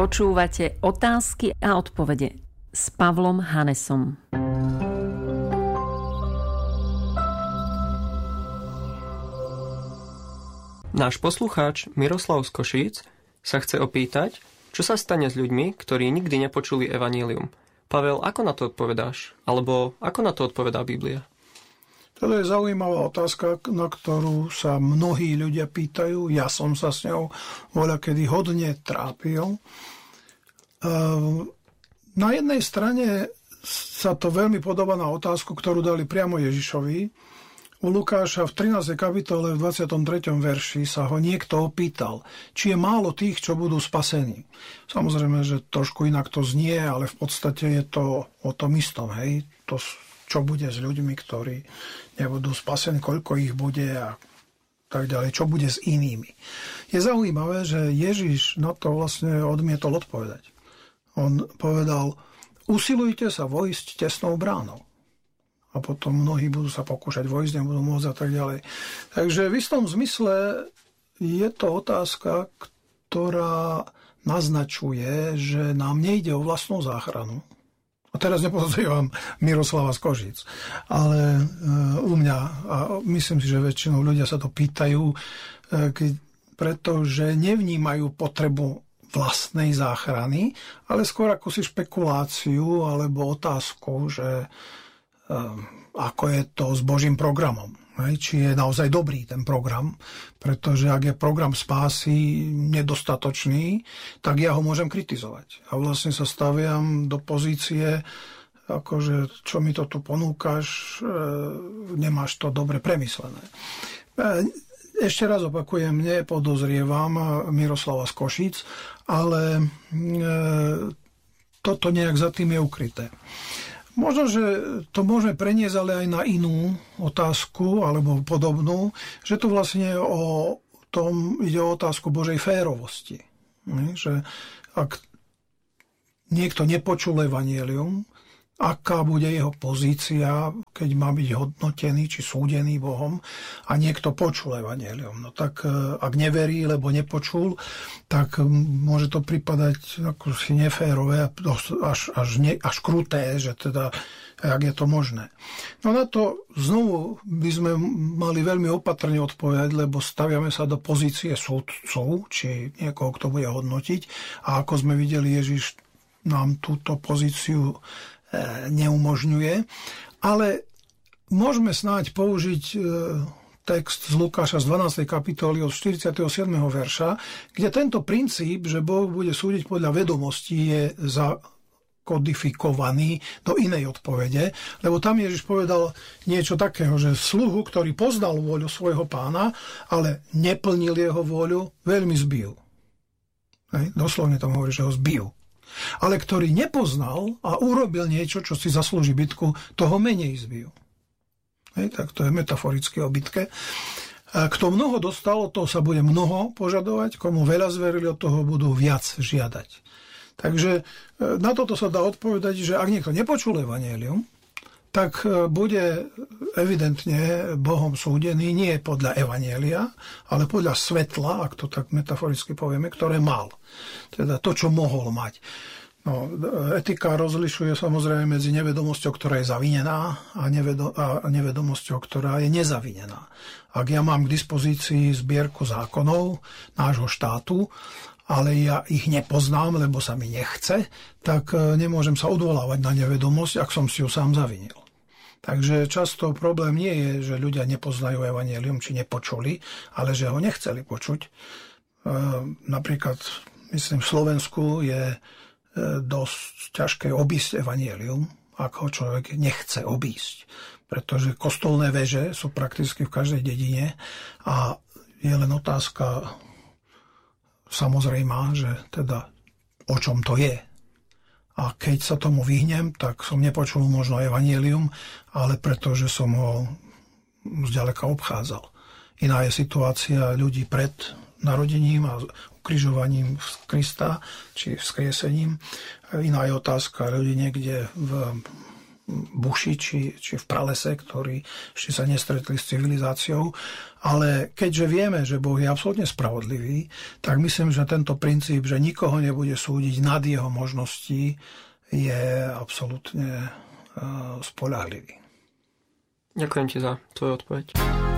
Počúvate Otázky a odpovede s Pavlom Hanesom. Náš poslucháč Miroslav z Košíc sa chce opýtať, čo sa stane s ľuďmi, ktorí nikdy nepočuli evanjelium. Pavel, ako na to odpovedáš? Alebo ako na to odpovedá Biblia? To je zaujímavá otázka, na ktorú sa mnohí ľudia pýtajú. Ja som sa s ňou voľakedy hodne trápil. Na jednej strane sa to veľmi podobá na otázku, ktorú dali priamo Ježišovi. U Lukáša v 13. kapitole v 23. verši sa ho niekto opýtal, či je málo tých, čo budú spasení. Samozrejme, že trošku inak to znie, ale v podstate je to o tom istom. Hej? To, čo bude s ľuďmi, ktorí nebudú spasení, koľko ich bude a tak ďalej, čo bude s inými. Je zaujímavé, že Ježiš na to vlastne odmietol odpovedať. On povedal, usilujte sa vojsť tesnou bránou. A potom mnohí budú sa pokúšať vojsť, nebudú môcť a tak ďalej. Takže v istom zmysle je to otázka, ktorá naznačuje, že nám nejde o vlastnú záchranu. A teraz nepozrievam Miroslava z Košíc, ale u mňa, a myslím si, že väčšinou ľudia sa to pýtajú, pretože nevnímajú potrebu vlastnej záchrany, ale skôr ako si špekuláciu alebo otázku, že ako je to s Božím programom. Či je naozaj dobrý ten program, pretože ak je program spásy nedostatočný, tak ja ho môžem kritizovať. A vlastne sa staviam do pozície, akože čo mi to tu ponúkaš, nemáš to dobre premyslené. Ešte raz opakujem, nepodozrievam Miroslava z Košíc, ale toto nejak za tým je ukryté. Možno, že to môžeme preniesť ale aj na inú otázku, alebo podobnú, že tu vlastne ide o otázku Božej férovosti. Že ak niekto nepočul evanjelium, aká bude jeho pozícia, keď má byť hodnotený či súdený Bohom a niekto počul evanjelium. No tak ak neverí, lebo nepočul, tak môže to pripadať ako si neférové až kruté, že teda jak je to možné. No na to znovu by sme mali veľmi opatrne odpovedať, lebo staviame sa do pozície súdcu, či niekoho, kto bude hodnotiť. A ako sme videli, Ježiš nám túto pozíciu neumožňuje, ale môžeme snáď použiť text z Lukáša z 12. kapitoly od 47. verša, kde tento princíp, že Boh bude súdiť podľa vedomostí, je zakodifikovaný do inej odpovede, lebo tam Ježiš povedal niečo takého, že sluhu, ktorý poznal vôľu svojho pána, ale neplnil jeho vôľu, veľmi zbijú. Doslovne tam hovorí, že ho zbijú. Ale ktorý nepoznal a urobil niečo, čo si zaslúži bitku, toho menej zbijú. Tak to je metaforické o bitke. Kto mnoho dostal, od toho sa bude mnoho požadovať, komu veľa zverili, od toho budú viac žiadať. Takže na toto sa dá odpovedať, že ak niekto nepočul evanjelium, tak bude evidentne Bohom súdený nie podľa evanjelia, ale podľa svetla, ak to tak metaforicky povieme, ktoré mal. Teda to, čo mohol mať. No, etika rozlišuje samozrejme medzi nevedomosťou, ktorá je zavinená a nevedomosťou, ktorá je nezavinená. Ak ja mám k dispozícii zbierku zákonov nášho štátu, ale ja ich nepoznám, lebo sa mi nechce, tak nemôžem sa odvolávať na nevedomosť, ak som si ju sám zavinil. Takže často problém nie je, že ľudia nepoznajú evanjelium, či nepočuli, ale že ho nechceli počuť. Napríklad, myslím, v Slovensku je dosť ťažké obísť evanjelium, ak ho človek nechce obísť. Pretože kostolné veže sú prakticky v každej dedine a je len otázka samozrejmá, že teda o čom to je. A keď sa tomu vyhnem, tak som nepočul možno evanjelium, ale pretože som ho zďaleka obchádzal. Iná je situácia ľudí pred narodením a ukrižovaním Krista, či vzkriesením. Iná je otázka ľudí niekde v buši či v pralese, ktorí ešte sa nestretli s civilizáciou. Ale keďže vieme, že Boh je absolútne spravodlivý, tak myslím, že tento princíp, že nikoho nebude súdiť nad jeho možností, je absolútne spoľahlivý. Ďakujem ti za tvoju odpoveď.